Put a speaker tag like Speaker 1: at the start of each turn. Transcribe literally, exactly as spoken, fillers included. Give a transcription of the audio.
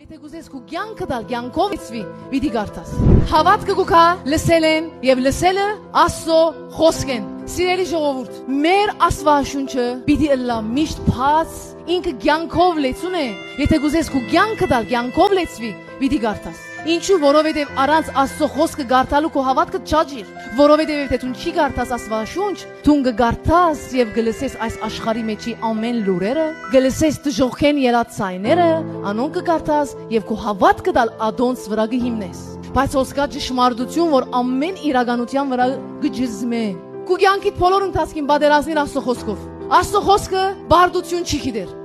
Speaker 1: Եթե գուզես քու կյանքը դալ կյանքով լցվի, պիտի գարտաս։ Հավատքը գուքա լսել են եւ լսելը Աստծո խոսքն։ Սիրելի ժողովուրդ, մեր Աստվածաշունչը պիտի ըլլա միշտ փած, ինքը կյանքով լեցուն է։ Եթե գուզես քու կյանքը դալ կյանքով լեցվի, պիտի գարտաս։ Ինչու, որովհետև առանց Աստծո խոսքը գարտալու քո հավատքը չաջիր, որովհետև եթե դու չի գարտաս Աստվածաշունչ, դու կգարտաս եւ կլսես այս աշխարհի մեջի ամեն լուրերը, կլսես դժոխքեն ելածայները, անոնք կգարտաս եւ քո հավատքը դալ ադոնց վրա կհիմնես։ Բայց ոսկա ճշմարտություն, որ ամեն իրականության վրա կջզմե։ Քու կյանքիդ բոլոր ընթացքին բادرազնիր Աստծո խոսքով։ Աստծո խոսքը բարդություն չի գիտեր։